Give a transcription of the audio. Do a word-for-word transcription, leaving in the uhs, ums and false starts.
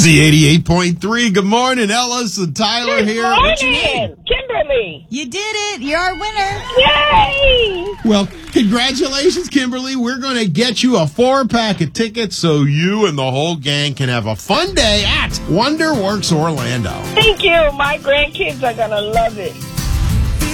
Z eighty-eight point three. Good morning, Ellis and Tyler Good here. morning, Kimberly. You did it. You're our winner. Yay! Well, congratulations, Kimberly. We're going to get you a four-pack of tickets so you and the whole gang can have a fun day at Wonderworks Orlando. Thank you. My grandkids are going to love it.